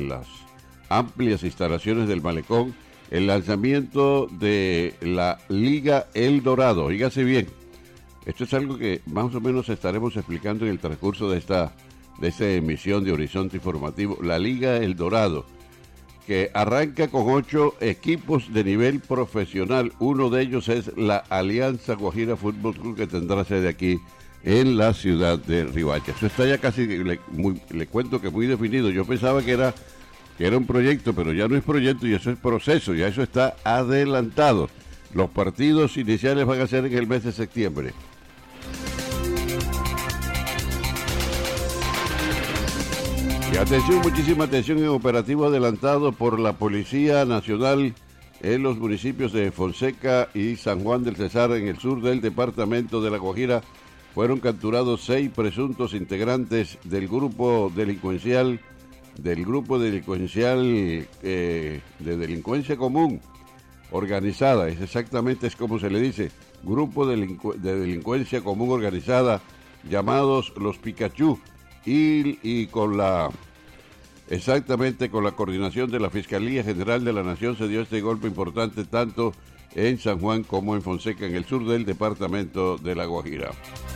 las amplias instalaciones del Malecón el lanzamiento de la Liga El Dorado. Oígase bien, esto es algo que más o menos estaremos explicando en el transcurso de esta emisión de Horizonte Informativo. La Liga El Dorado, que arranca con 8 equipos de nivel profesional. Uno de ellos es la Alianza Guajira Fútbol Club, que tendrá sede aquí en la ciudad de Riohacha. Eso está ya casi, le cuento que muy definido. Yo pensaba que era un proyecto, pero ya no es proyecto y eso es proceso, ya eso está adelantado. Los partidos iniciales van a ser en el mes de septiembre. Y atención, muchísima atención en operativo adelantado por la Policía Nacional en los municipios de Fonseca y San Juan del Cesar, en el sur del departamento de La Guajira. Fueron capturados 6 presuntos integrantes del grupo delincuencial de delincuencia común organizada. Es como se le dice, grupo de delincuencia común organizada, llamados los Pikachu, y con la coordinación de la Fiscalía General de la Nación se dio este golpe importante tanto en San Juan como en Fonseca, en el sur del departamento de La Guajira.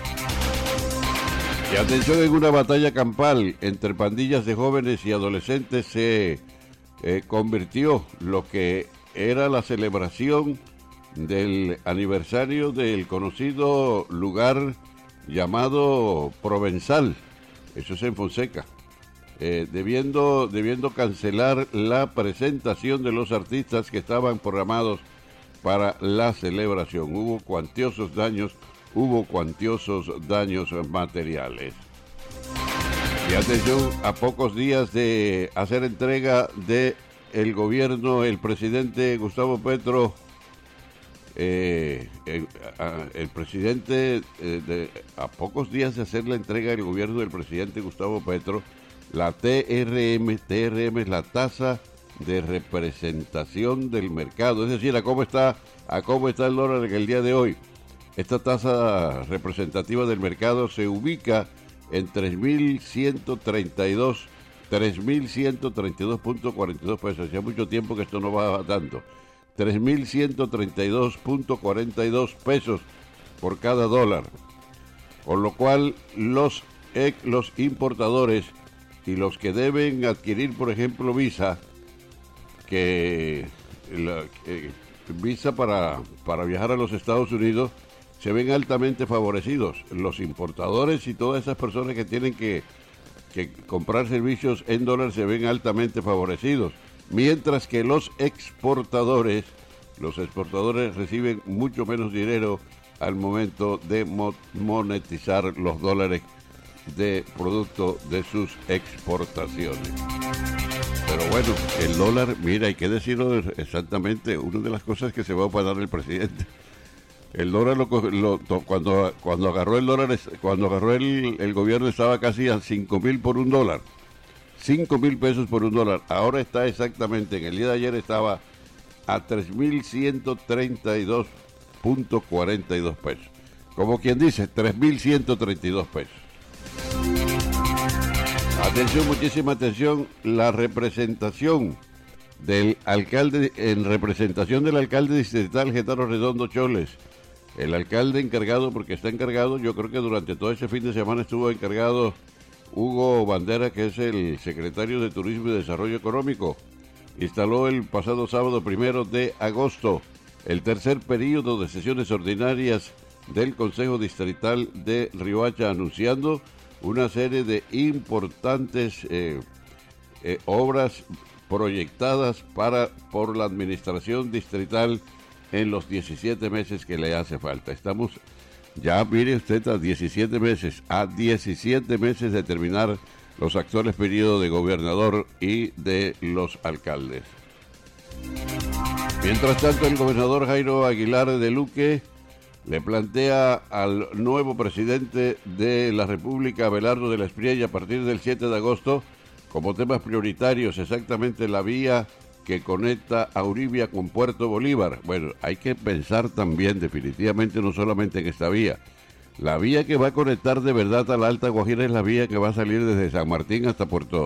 Y atención, en una batalla campal entre pandillas de jóvenes y adolescentes se convirtió lo que era la celebración del aniversario del conocido lugar llamado Provenzal. Eso es en Fonseca. Debiendo cancelar la presentación de los artistas que estaban programados para la celebración. Hubo cuantiosos daños materiales. Y atención, a pocos días de hacer entrega de el gobierno, el presidente Gustavo Petro, a pocos días de hacer la entrega del gobierno del presidente Gustavo Petro, la TRM es la tasa de representación del mercado, es decir, a cómo está el dólar en el día de hoy. Esta tasa representativa del mercado se ubica en 3.132.42 pesos. Hacía mucho tiempo que esto no bajaba tanto. 3.132.42 pesos por cada dólar. Con lo cual los importadores y los que deben adquirir, por ejemplo, visa para viajar a los Estados Unidos, se ven altamente favorecidos. Los importadores y todas esas personas que tienen que comprar servicios en dólares se ven altamente favorecidos, mientras que los exportadores reciben mucho menos dinero al momento de monetizar los dólares de producto de sus exportaciones. Pero bueno, el dólar, mira, hay que decirlo exactamente, una de las cosas que se va a pagar el presidente. El dólar cuando agarró el dólar, cuando agarró el gobierno estaba casi a 5.000 por un dólar. 5.000 pesos por un dólar. Ahora está exactamente, en el día de ayer estaba a 3.132.42 pesos. Como quien dice, 3.132 pesos. Atención, muchísima atención, la representación del alcalde, en representación del alcalde distrital Getaro Redondo Choles. El alcalde encargado, porque está encargado, yo creo que durante todo ese fin de semana estuvo encargado Hugo Bandera, que es el secretario de Turismo y Desarrollo Económico. Instaló el pasado sábado 1 de agosto el tercer período de sesiones ordinarias del Consejo Distrital de Riohacha, anunciando una serie de importantes obras proyectadas por la administración distrital en los 17 meses que le hace falta. Estamos ya, mire usted, a 17 meses de terminar los actuales periodos de gobernador y de los alcaldes. Mientras tanto, el gobernador Jairo Aguilar de Luque le plantea al nuevo presidente de la República, Abelardo de la Espriella, a partir del 7 de agosto, como temas prioritarios exactamente la vía que conecta a Uribia con Puerto Bolívar. Bueno, hay que pensar también definitivamente no solamente en esta vía. La vía que va a conectar de verdad a la Alta Guajira es la vía que va a salir desde San Martín hasta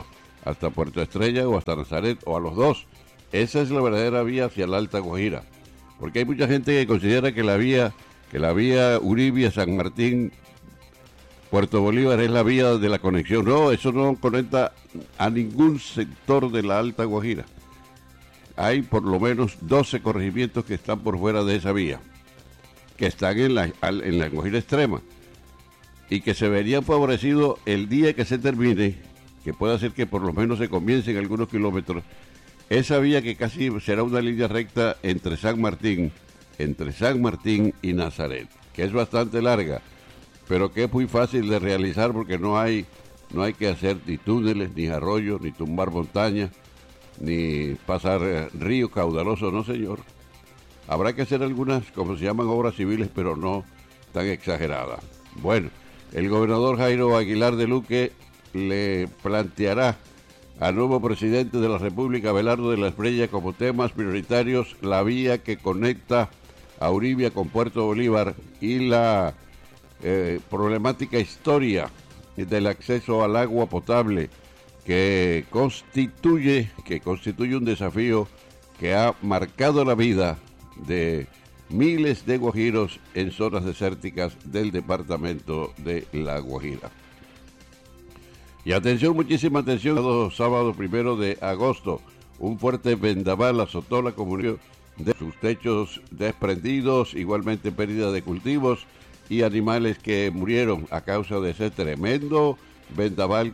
hasta Puerto Estrella o hasta Nazaret, o a los dos. Esa es la verdadera vía hacia la Alta Guajira. Porque hay mucha gente que considera que la vía Uribia-San Martín, Puerto Bolívar es la vía de la conexión. No, eso no conecta a ningún sector de la Alta Guajira. Hay por lo menos 12 corregimientos que están por fuera de esa vía, que están en la Guajira Extrema, y que se verían favorecidos el día que se termine, que puede ser que por lo menos se comiencen algunos kilómetros, esa vía que casi será una línea recta entre San Martín y Nazaret, que es bastante larga, pero que es muy fácil de realizar porque no hay que hacer ni túneles, ni arroyos, ni tumbar montañas, ni pasar ríos caudalosos, no señor. Habrá que hacer algunas, como se llaman, obras civiles, pero no tan exageradas. Bueno, el gobernador Jairo Aguilar de Luque le planteará al nuevo presidente de la República, Abelardo de la Espriella, como temas prioritarios la vía que conecta a Uribia con Puerto Bolívar y la problemática historia del acceso al agua potable que constituye un desafío que ha marcado la vida de miles de guajiros en zonas desérticas del departamento de La Guajira. Y atención, muchísima atención, sábado 1 de agosto, un fuerte vendaval azotó la comunidad de sus techos desprendidos, igualmente pérdida de cultivos y animales que murieron a causa de ese tremendo vendaval